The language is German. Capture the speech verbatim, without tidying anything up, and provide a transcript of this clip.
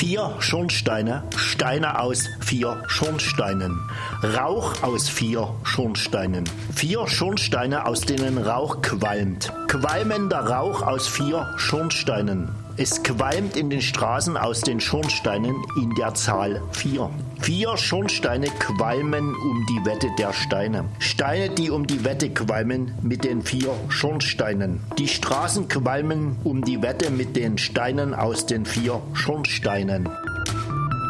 Vier Schornsteine, Steine aus vier Schornsteinen. Rauch aus vier Schornsteinen. Vier Schornsteine, aus denen Rauch qualmt. Qualmender Rauch aus vier Schornsteinen. Es qualmt in den Straßen aus den Schornsteinen in der Zahl vier. Vier Schornsteine qualmen um die Wette der Steine. Steine, die um die Wette qualmen mit den vier Schornsteinen. Die Straßen qualmen um die Wette mit den Steinen aus den vier Schornsteinen.